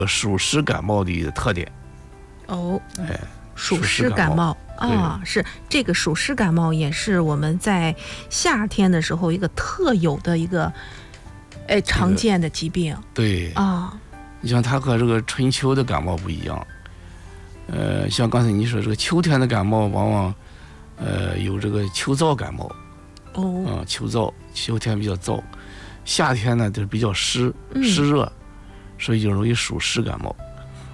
暑湿感冒的特点。 哦， 哎， 暑湿感冒啊，是这个暑湿感冒也是我们在夏天的时候一个特有的一个常见的疾病。 对啊，你像它和这个春秋的感冒不一样。像刚才你说这个秋天的感冒，往往有这个秋燥感冒。哦，秋燥，秋天比较燥，夏天呢就是比较湿热，所以就容易暑湿感冒。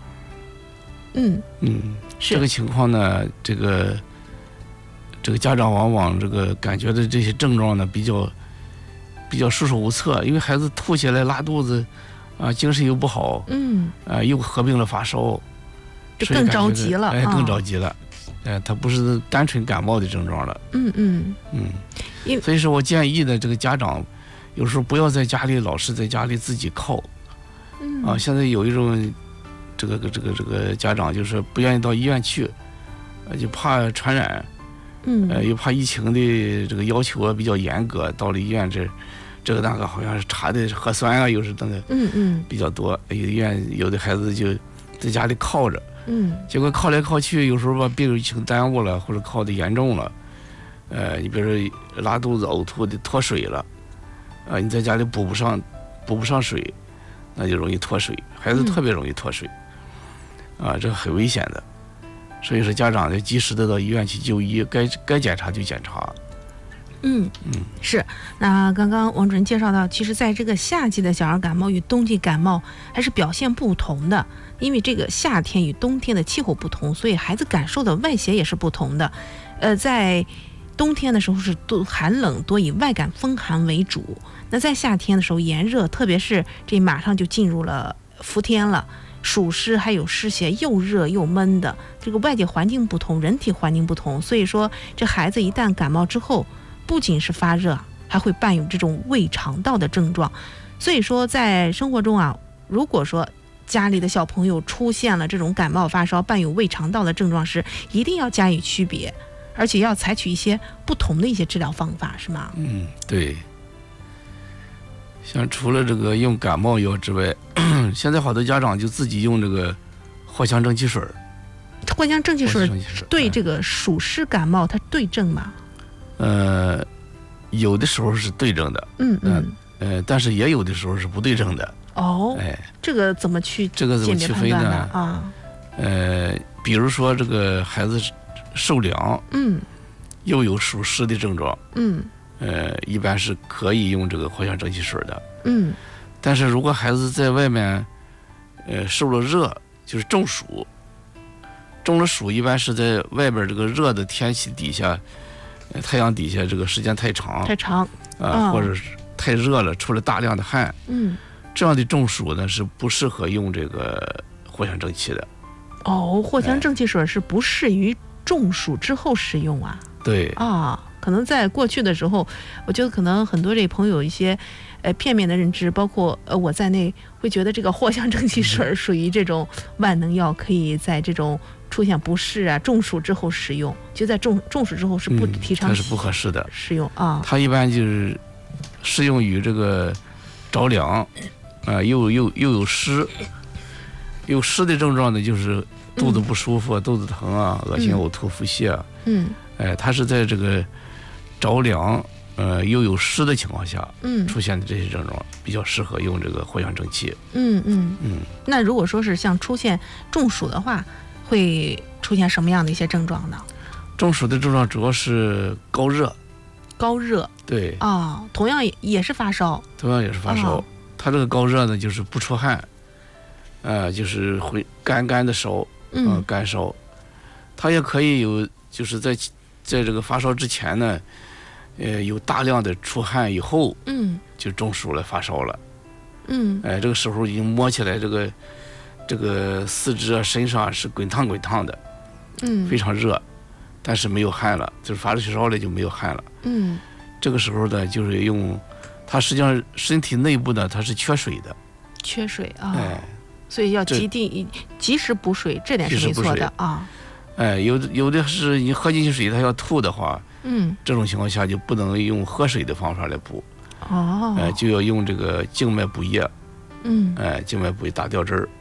这个情况呢，这个家长往往这个感觉的这些症状呢比较束手无策，因为孩子吐起来拉肚子啊，精神又不好，又合并了发烧， 就更着急了， 更着急了。它不是单纯感冒的症状了。所以说我建议的这个家长，有时候不要在家里老是在家里自己靠。现在有一种这个家长就是不愿意到医院去，就怕传染，又怕疫情的这个要求比较严格，到了医院这个那个好像是查的核酸啊，又是等等，比较多。医院有的孩子就在家里靠着。结果靠来靠去，有时候把病情耽误了，或者靠的严重了，你比如说拉肚子、呕吐的脱水了，你在家里补不上水，那就容易脱水，孩子特别容易脱水，这很危险的。所以说家长得及时的到医院去就医，该检查就检查。 是。那刚刚王主任介绍到，其实在这个夏季的小儿感冒与冬季感冒还是表现不同的，因为这个夏天与冬天的气候不同，所以孩子感受的外邪也是不同的。在冬天的时候是寒冷，多以外感风寒为主，那在夏天的时候炎热，特别是这马上就进入了伏天了，暑湿还有湿邪，又热又闷的，这个外界环境不同，人体环境不同，所以说这孩子一旦感冒之后，不仅是发热，还会伴有这种胃肠道的症状。所以说在生活中啊，如果说家里的小朋友出现了这种感冒发烧伴有胃肠道的症状时，一定要加以区别，而且要采取一些不同的一些治疗方法，是吗？ 对。像除了这个用感冒药之外，现在好多家长就自己用这个藿香正气水。 藿香正气水对这个暑湿感冒它对症吗？ 有的时候是对症的，但是也有的时候是不对症的。这个怎么去分呢？ 比如说这个孩子受凉，又有暑湿的症状，一般是可以用这个藿香正气水的。但是如果孩子在外面受了热，就是中了暑，一般是在外边这个热的天气底下，太阳底下这个时间太长，或者是太热了，出了大量的汗，这样的中暑呢是不适合用这个藿香正气的。 藿香正气水是不适于中暑之后使用啊？ 对可能在过去的时候，我觉得可能很多这朋友一些片面的认知，包括我在内，会觉得这个藿香正气水属于这种万能药，可以在这种出现不适啊、中暑之后使用。就在中暑之后是不提倡， 它是不合适的使用它一般就是适用于这个着凉又有湿的症状呢，就是肚子不舒服、肚子疼啊、恶心、呕吐、腹泻啊。它是在这个着凉又有湿的情况下出现的这些症状，比较适合用这个藿香正气。 那如果说是像出现中暑的话，会出现什么样的一些症状呢？ 中暑的症状主要是高热。对同样也是发烧。 它这个高热呢，就是不出汗，就是会干的烧，干烧。它也可以有，就是在这个发烧之前呢，有大量的出汗以后，就中暑了，发烧了。这个时候已经摸起来这个四肢啊、身上是滚烫的，非常热，但是没有汗了，就是发了烧了就没有汗了。这个时候呢，就是用它实际上身体内部呢，它是缺水的。 所以要及时补水，这点是没错的有的是你喝进去水，它要吐的话，这种情况下就不能用喝水的方法来补，就要用这个静脉补液，静脉补液打吊针儿，